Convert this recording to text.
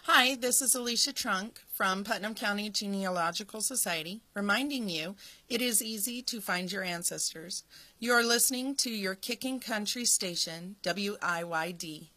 Hi, this is Alicia Trunk from Putnam County Genealogical Society, reminding you it is easy to find your ancestors. You are listening to your Kicking Country station, WIYD.